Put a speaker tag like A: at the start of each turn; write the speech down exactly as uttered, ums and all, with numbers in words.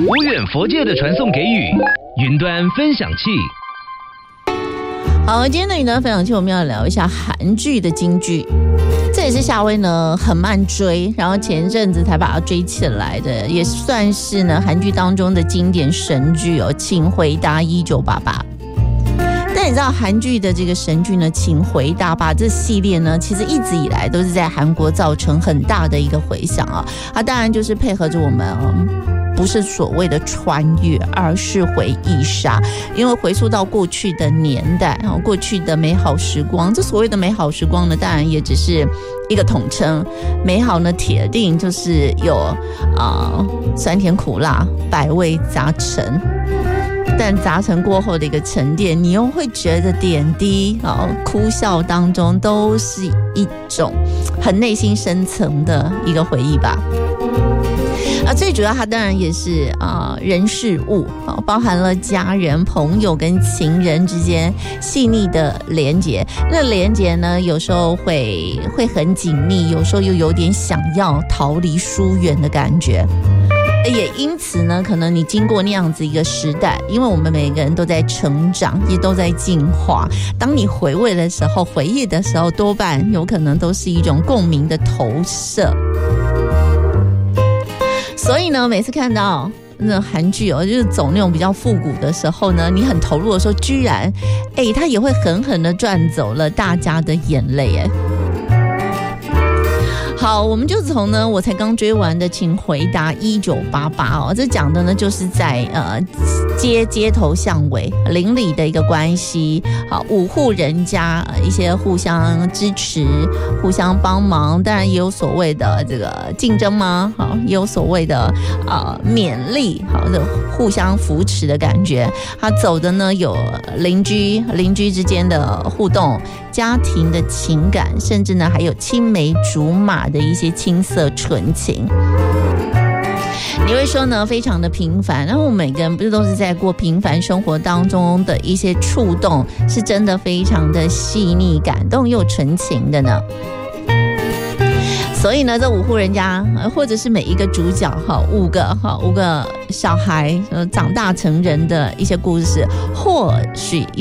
A: 无远佛界的传送给语，云端分享器。
B: 好，今天的云端分享器我们要聊一下韩剧的金句，这也是夏威呢很慢追，然后前阵子才把它追起来的，也算是呢韩剧当中的经典神剧哦，请回答一九八八。但你知道韩剧的这个神剧呢，请回答吧这系列呢，其实一直以来都是在韩国造成很大的一个回响啊。它当然就是配合着我们哦。不是所谓的穿越，而是回忆杀，因为回溯到过去的年代，然后过去的美好时光。这所谓的美好时光呢，当然也只是一个统称。美好呢，铁定就是有啊、呃、酸甜苦辣，百味杂陈。但杂陈过后的一个沉淀，你又会觉得点滴啊、哦、哭笑当中都是一种很内心深层的一个回忆吧。啊，最主要它当然也是啊、呃、人事物啊，包含了家人、朋友跟情人之间细腻的连结。那连结呢，有时候会会很紧密，有时候又有点想要逃离疏远的感觉。也因此呢，可能你经过那样子一个时代，因为我们每个人都在成长，也都在进化。当你回味的时候，回忆的时候，多半有可能都是一种共鸣的投射。所以呢，每次看到那韩剧哦，就是走那种比较复古的时候呢，你很投入的时候，居然，哎，它也会狠狠的赚走了大家的眼泪，哎。好，我们就从呢，我才刚追完的，请回答一九八八哦。这讲的呢，就是在呃街街头巷尾邻里的一个关系。好，五户人家、呃、一些互相支持、互相帮忙，当然也有所谓的这个竞争吗？好，也有所谓的呃勉励，好，这互相扶持的感觉。他走的呢，有邻居邻居之间的互动。家庭的情感，甚至呢还有青梅竹马的一些青涩纯情。你会说呢，非常的平凡，然后我们每个人不是都是在过平凡生活当中的一些触动，是真的非常的细腻、感动又纯情的呢。所以呢，这五户人家，或者是每一个主角哈，五个哈，五个小孩呃长大成人的一些故事，或许